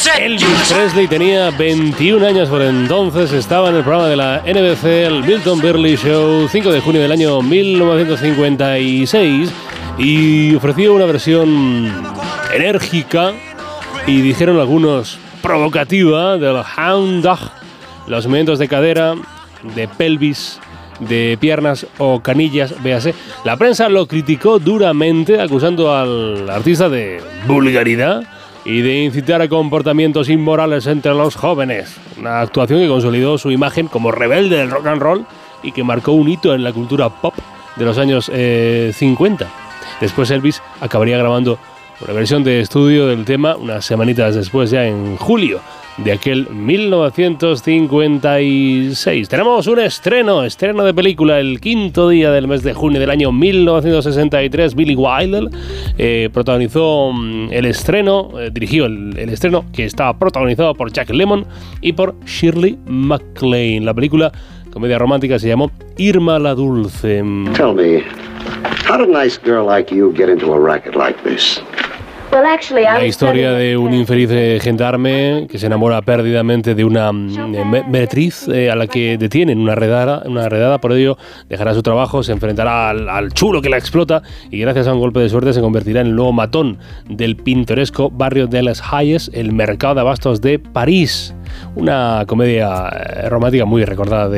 Elvis Presley tenía 21 años por entonces, estaba en el programa de la NBC, el Milton Berle Show, 5 de junio del año 1956, y ofreció una versión enérgica y dijeron algunos provocativa del hound dog, los movimientos de cadera, de pelvis, de piernas o canillas, véase. La prensa lo criticó duramente, acusando al artista de vulgaridad y de incitar a comportamientos inmorales entre los jóvenes. Una actuación que consolidó su imagen como rebelde del rock and roll y que marcó un hito en la cultura pop de los años 50. Después Elvis acabaría grabando una versión de estudio del tema unas semanitas después, ya en julio de aquel 1956. Tenemos un estreno de película el quinto día del mes de junio del año 1963. Billy Wilder protagonizó el estreno, dirigió el estreno, que estaba protagonizado por Jack Lemmon y por Shirley MacLaine. La película, comedia romántica, se llamó Irma la Dulce. Tell me, how did a nice girl like you get into a racket like this? La historia de un infeliz gendarme que se enamora perdidamente de una meretriz a la que detienen una redada, por ello dejará su trabajo, se enfrentará al chulo que la explota y gracias a un golpe de suerte se convertirá en el nuevo matón del pintoresco barrio de Les Halles, el mercado de abastos de París. Una comedia romántica muy recordada